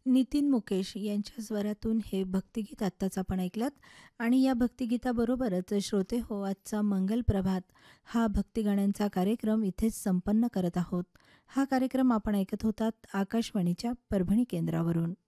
नितीन मुकेश यांच्या स्वरातून हे भक्तिगीत आत्ताच आपण ऐकलत आणि या भक्तिगीताबरोबरच श्रोते हो आजचा मंगल प्रभात हा भक्तिगाण्यांचा कार्यक्रम इथेच संपन्न करत आहोत. हा कार्यक्रम आपण ऐकत होतात आकाशवाणीच्या परभणी केंद्रावरून.